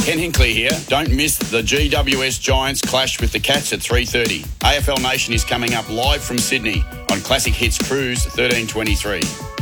Ken Hinkley here. Don't miss the GWS Giants clash with the Cats at 3:30. AFL Nation is coming up live from Sydney on Classic Hits Cruise 1323.